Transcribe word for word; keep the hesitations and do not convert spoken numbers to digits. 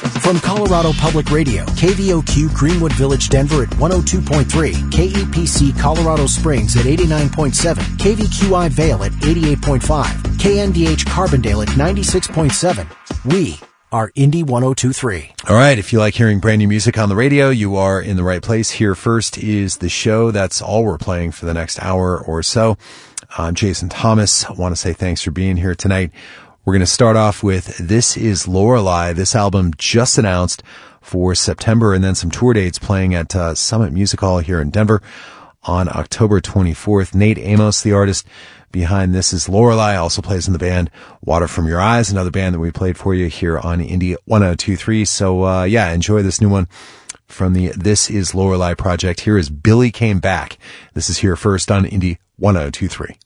From Colorado Public Radio, K V O Q Greenwood Village, Denver at one oh two point three, K E P C Colorado Springs at eighty-nine point seven, K V Q I Vail at eighty-eight point five, K N D H Carbondale at ninety-six point seven. We are Indy one oh two point three. All right, if you like hearing brand new music on the radio, you are in the right place. Here first is the show. That's all we're playing for the next hour or so. I'm Jason Thomas. I want to say thanks for being here tonight. We're going to start off with This Is Lorelei. This album just announced for September, and then some tour dates playing at uh, Summit Music Hall here in Denver on October twenty-fourth. Nate Amos, the artist behind This Is Lorelei, also plays in the band Water From Your Eyes, another band that we played for you here on Indy one oh two point three. So, uh, yeah, enjoy this new one from the This Is Lorelei project. Here is Billy Came Back. This is here first on Indy one oh two point three.